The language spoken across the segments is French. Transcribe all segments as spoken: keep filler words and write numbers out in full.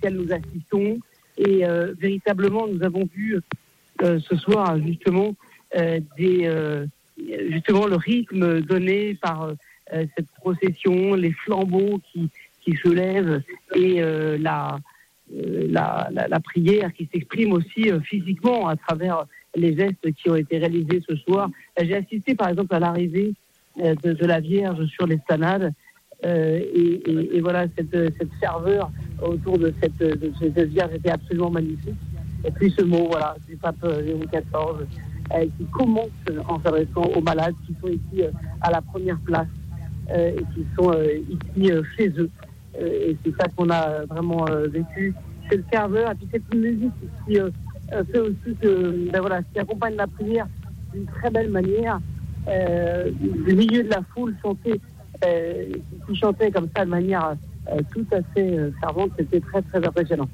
auquel nous assistons. Et euh, véritablement, nous avons vu euh, ce soir justement euh, des, euh, justement le rythme donné par euh, cette procession, les flambeaux qui, qui se lèvent et euh, la, euh, la, la, la prière qui s'exprime aussi euh, physiquement à travers les gestes qui ont été réalisés ce soir. J'ai assisté par exemple à l'arrivée euh, de, de la Vierge sur l'esplanade euh, et, et, et voilà, cette, cette ferveur autour de cette, de cette Vierge était absolument magnifique. Et puis ce mot voilà, du pape Léon quatorze euh, qui commence en s'adressant aux malades qui sont ici euh, à la première place euh, et qui sont euh, ici euh, chez eux. Euh, et c'est ça qu'on a vraiment euh, vécu. C'est le ferveur et puis cette musique qui euh, fait aussi que, ben voilà, qui accompagne la prière d'une très belle manière. Euh, du milieu de la foule, chanter, euh, qui chantait comme ça de manière euh, tout à fait euh, fervente, c'était très très impressionnant.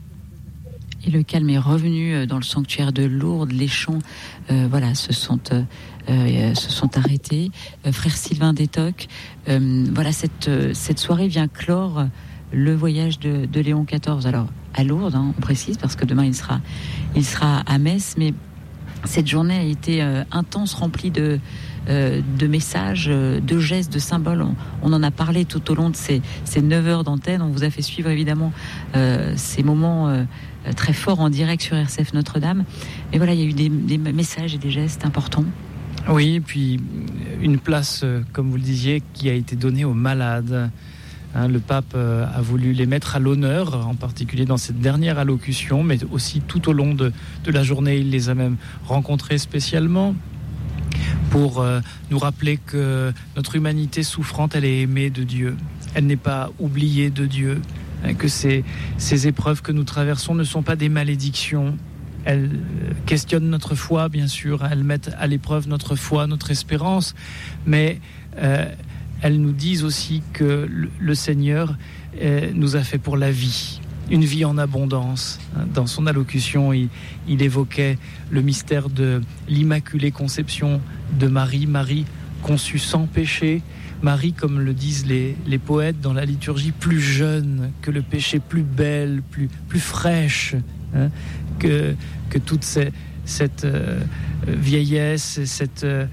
Et le calme est revenu dans le sanctuaire de Lourdes. Les chants, euh, voilà, se sont euh, euh, se sont arrêtés. Euh, frère Sylvain Détoc, euh, voilà, cette cette soirée vient clore le voyage de, de Léon quatorze. Alors à Lourdes, hein, on précise, parce que demain il sera il sera à Metz, mais cette journée a été euh, intense, remplie de euh, de messages, de gestes, de symboles. On, on en a parlé tout au long de ces ces neuf heures d'antenne. On vous a fait suivre évidemment euh, ces moments euh, très forts en direct sur R C F Notre-Dame. Mais voilà, il y a eu des, des messages et des gestes importants. Oui, et puis une place, comme vous le disiez, qui a été donnée aux malades. Hein, le pape a voulu les mettre à l'honneur, en particulier dans cette dernière allocution, mais aussi tout au long de, de la journée. Il les a même rencontrés spécialement pour euh, nous rappeler que notre humanité souffrante, elle est aimée de Dieu. Elle n'est pas oubliée de Dieu. Hein, que ces, ces épreuves que nous traversons ne sont pas des malédictions. Elles questionnent notre foi, bien sûr. Elles mettent à l'épreuve notre foi, notre espérance. Mais euh, elles nous disent aussi que le Seigneur euh, nous a fait pour la vie, une vie en abondance. Dans son allocution, il, il évoquait le mystère de l'Immaculée Conception de Marie, Marie conçue sans péché, Marie, comme le disent les, les poètes dans la liturgie, plus jeune que le péché, plus belle, plus, plus fraîche, hein, que, que toute ces, cette euh, vieillesse, cette... Euh,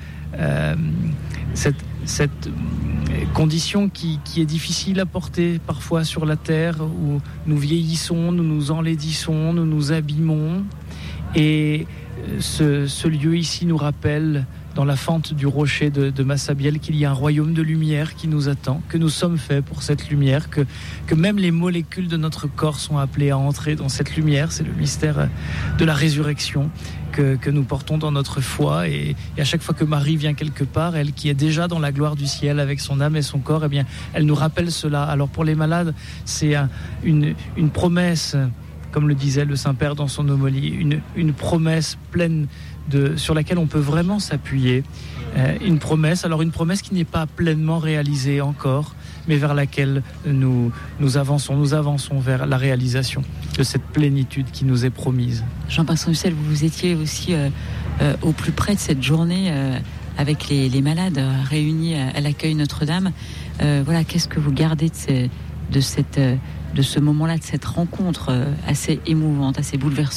cette cette condition qui, qui est difficile à porter parfois sur la terre, où nous vieillissons, nous nous enlaidissons, nous nous abîmons. Et ce, ce lieu ici nous rappelle, dans la fente du rocher de, de Massabielle, qu'il y a un royaume de lumière qui nous attend, que nous sommes faits pour cette lumière, que, que même les molécules de notre corps sont appelées à entrer dans cette lumière. C'est le mystère de la résurrection que, que nous portons dans notre foi. Et, et à chaque fois que Marie vient quelque part, elle qui est déjà dans la gloire du ciel avec son âme et son corps, eh bien, elle nous rappelle cela. Alors pour les malades, c'est un, une, une promesse, comme le disait le Saint-Père dans son homélie, une, une promesse pleine de, sur laquelle on peut vraiment s'appuyer. Euh, une promesse, alors une promesse qui n'est pas pleinement réalisée encore, mais vers laquelle nous, nous avançons, nous avançons vers la réalisation de cette plénitude qui nous est promise. Jean-Vincent Hussel, vous, vous étiez aussi euh, euh, au plus près de cette journée euh, avec les, les malades euh, réunis à, à l'accueil Notre-Dame. Euh, voilà, qu'est-ce que vous gardez de, ces, de, cette, euh, de ce moment-là, de cette rencontre euh, assez émouvante, assez bouleversante ?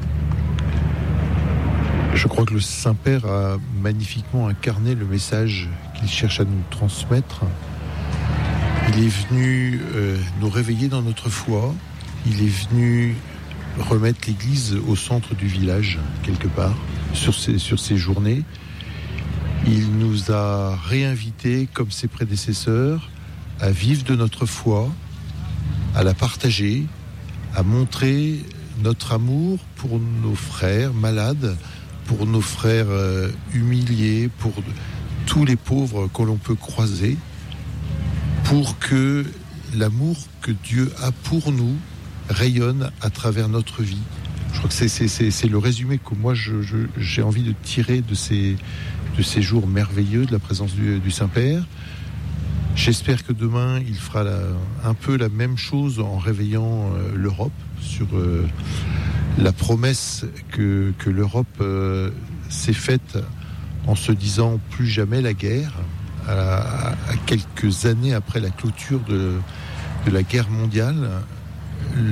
Je crois que le Saint-Père a magnifiquement incarné le message qu'il cherche à nous transmettre. Il est venu euh, nous réveiller dans notre foi. Il est venu remettre l'Église au centre du village, quelque part, sur ces, sur ces journées. Il nous a réinvités, comme ses prédécesseurs, à vivre de notre foi, à la partager, à montrer notre amour pour nos frères malades, pour nos frères euh, humiliés, pour tous les pauvres que l'on peut croiser, pour que l'amour que Dieu a pour nous rayonne à travers notre vie. Je crois que c'est, c'est, c'est, c'est le résumé que moi je, je, j'ai envie de tirer de ces, de ces jours merveilleux de la présence du, du Saint-Père. J'espère que demain il fera la, un peu la même chose en réveillant euh, l'Europe sur... Euh, la promesse que, que l'Europe euh, s'est faite en se disant plus jamais la guerre, à, à quelques années après la clôture de, de la guerre mondiale.